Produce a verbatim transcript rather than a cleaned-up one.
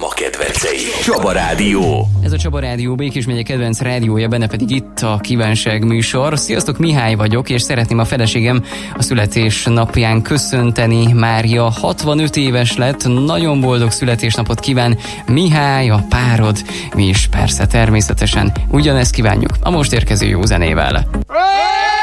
Alma kedvencei. Csaba Rádió. Ez a Csaba Rádió, Békés megye kedvenc rádiója, benne pedig itt a kívánság műsor. Sziasztok, Mihály vagyok, és szeretném a feleségem a születésnapján köszönteni. Mária hatvanöt éves lett, nagyon boldog születésnapot kíván Mihály, a párod. Mi is persze természetesen ugyanezt kívánjuk a most érkező jó zenével.